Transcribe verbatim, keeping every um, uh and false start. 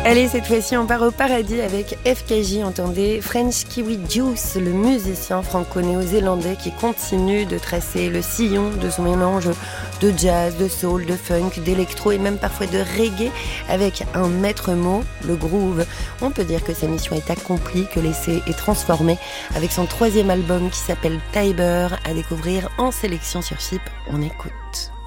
Allez, cette fois-ci, on part au paradis avec F K J, entendez French Kiwi Juice, le musicien franco-néo-zélandais qui continue de tracer le sillon de son mélange de jazz, de soul, de funk, d'électro et même parfois de reggae avec un maître mot, le groove. On peut dire que sa mission est accomplie, que l'essai est transformé avec son troisième album qui s'appelle Tiber, à découvrir en sélection sur Chip. On écoute.